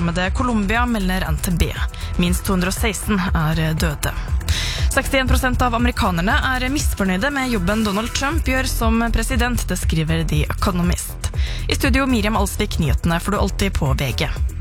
flomrammede Colombia, melder NTB. Minst 216 døde. 61% av amerikanerne misfornøyde med jobben Donald Trump gjør som president, det skriver The Economist. I studio Miriam Alsvik, nyhetene får du alltid på VG.